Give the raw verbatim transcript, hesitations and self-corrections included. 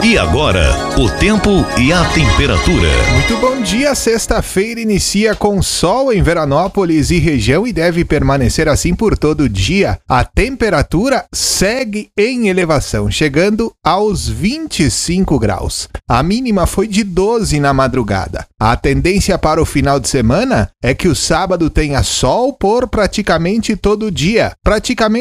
E agora, o tempo e a temperatura. Muito bom dia, sexta-feira inicia com sol em Veranópolis e região e deve permanecer assim por todo o dia. A temperatura segue em elevação, chegando aos vinte e cinco graus. A mínima foi de doze na madrugada. A tendência para o final de semana é que o sábado tenha sol por praticamente todo o dia. Praticamente